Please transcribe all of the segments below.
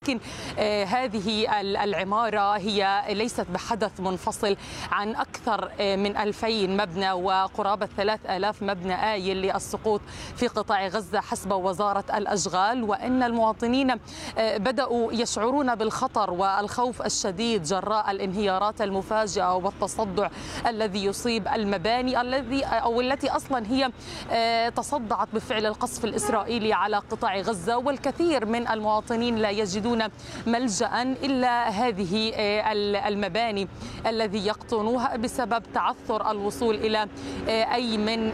ولكن هذه العمارة هي ليست بحدث منفصل عن أكثر من 2000 مبنى وقرابة 3000 مبنى آيل للسقوط في قطاع غزة حسب وزارة الأشغال، وأن المواطنين بدأوا يشعرون بالخطر والخوف الشديد جراء الانهيارات المفاجئة والتصدع الذي يصيب المباني التي أصلا هي تصدعت بفعل القصف الإسرائيلي على قطاع غزة، والكثير من المواطنين لا يجدون ملجأ إلا هذه المباني الذي يقطنوها بسبب تعثر الوصول إلى أي من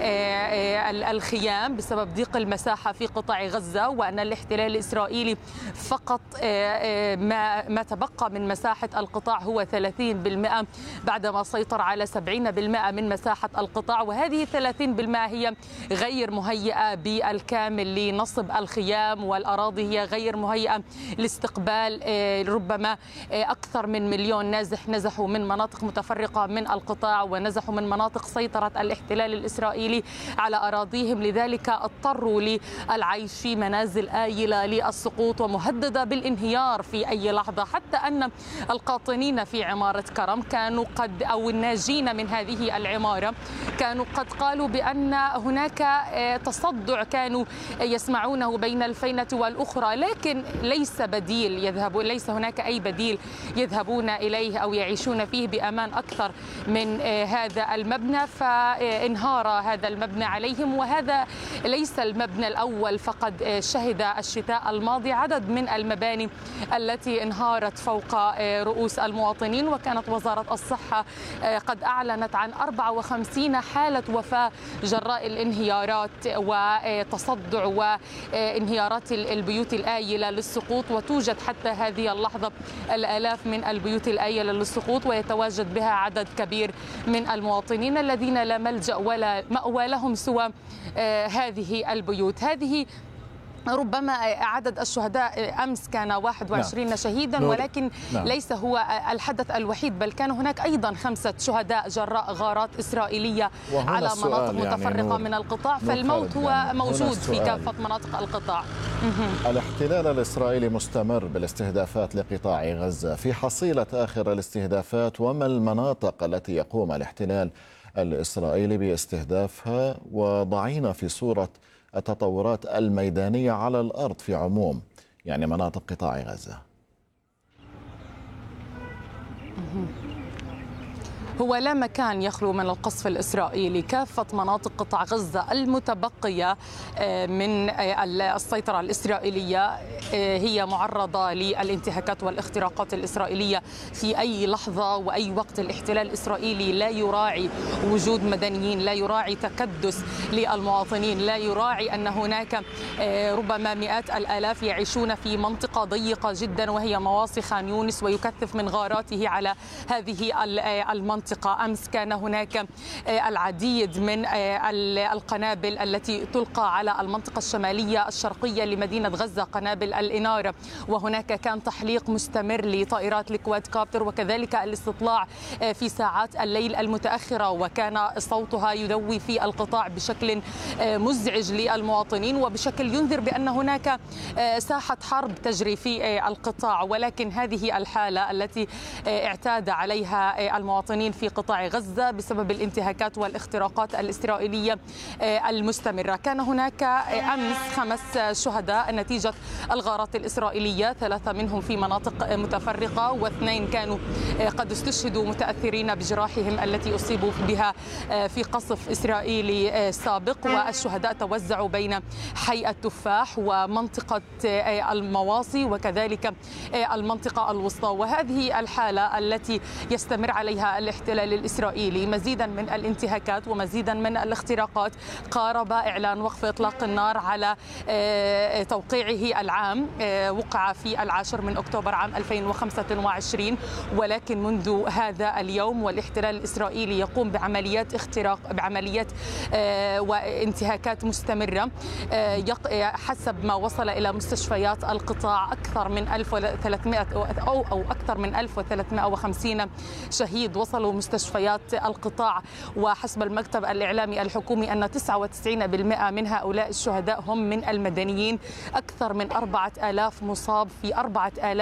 الخيام بسبب ضيق المساحة في قطاع غزة، وأن الاحتلال الإسرائيلي فقط ما تبقى من مساحة القطاع هو 30% بعدما سيطر على 70% من مساحة القطاع، وهذه 30% هي غير مهيئة بالكامل لنصب الخيام، والأراضي هي غير مهيئة لاستقبال ربما أكثر من 1,000,000 نازح نزحوا من مناطق متفرقة من القطاع ونزحوا من مناطق سيطرة الاحتلال الإسرائيلي على أراضيهم، لذلك اضطروا للعيش في منازل آيلة للسقوط ومهددة بالانهيار في أي لحظة، حتى أن القاطنين في عمارة كرم كانوا أو الناجين من هذه العمارة كانوا قد قالوا بأن هناك تصدع كانوا يسمعونه بين الفينة والأخرى، لكن ليس هناك أي بديل يذهبون إليه أو يعيشون فيه بأمان أكثر من هذا المبنى، فانهار هذا المبنى عليهم. وهذا ليس المبنى الأول، فقد شهد الشتاء الماضي عدد من المباني التي انهارت فوق رؤوس المواطنين، وكانت وزارة الصحة قد أعلنت عن 54 حالة وفاة جراء الانهيارات وتصدع وانهيارات البيوت الآيلة للسقوط، وتوجد حتى هذه اللحظة الآلاف من البيوت الآيلة للسقوط، ويتواجد بها عدد كبير من المواطنين الذين لا ملجأ ولا مأوى لهم سوى هذه البيوت. هذه ربما عدد الشهداء أمس كان 21 شهيدا، ولكن ليس هو الحدث الوحيد، بل كان هناك أيضا 5 شهداء جراء غارات إسرائيلية على مناطق متفرقة من القطاع، فالموت هو موجود في كافة مناطق القطاع. الاحتلال الإسرائيلي مستمر بالاستهدافات لقطاع غزة، في حصيلة آخر الاستهدافات وما المناطق التي يقوم الاحتلال الإسرائيلي باستهدافها، وضعينا في صورة التطورات الميدانية على الأرض في عموم يعني مناطق قطاع غزة. هو لا مكان يخلو من القصف الإسرائيلي، كافة مناطق قطاع غزة المتبقية من السيطرة الإسرائيلية هي معرضة للانتهاكات والاختراقات الإسرائيلية في أي لحظة وأي وقت. الاحتلال الإسرائيلي لا يراعي وجود مدنيين، لا يراعي تكدس للمواطنين، لا يراعي أن هناك ربما مئات الآلاف يعيشون في منطقة ضيقة جدا وهي مواصي خان يونس، ويكثف من غاراته على هذه المنطقة. أمس كان هناك العديد من القنابل التي تلقى على المنطقة الشمالية الشرقية لمدينة غزة، قنابل الإنارة، وهناك كان تحليق مستمر لطائرات الكواد كابتر، وكذلك الاستطلاع في ساعات الليل المتأخرة، وكان صوتها يدوي في القطاع بشكل مزعج للمواطنين وبشكل ينذر بأن هناك ساحة حرب تجري في القطاع. ولكن هذه الحالة التي اعتاد عليها المواطنين في قطاع غزة بسبب الانتهاكات والاختراقات الإسرائيلية المستمرة. كان هناك أمس 5 شهداء نتيجة الغارات الإسرائيلية، 3 منهم في مناطق متفرقة، و2 كانوا قد استشهدوا متأثرين بجراحهم التي أصيبوا بها في قصف إسرائيلي سابق. والشهداء توزعوا بين حي التفاح ومنطقة المواصي وكذلك المنطقة الوسطى. وهذه الحالة التي يستمر عليها الاحتلال الإسرائيلي، مزيدا من الانتهاكات ومزيدا من الاختراقات، قارب إعلان وقف إطلاق النار على توقيعه العام، وقع في 10 من أكتوبر عام 2025، ولكن منذ هذا اليوم والاحتلال الإسرائيلي يقوم بعمليات اختراق، بعمليات وانتهاكات مستمرة. حسب ما وصل إلى مستشفيات القطاع أكثر من 1300 أو أكثر من 1350 شهيد وصلوا مستشفيات القطاع، وحسب المكتب الإعلامي الحكومي أن 99% من هؤلاء الشهداء هم من المدنيين. أكثر من 4000 مصاب في 4000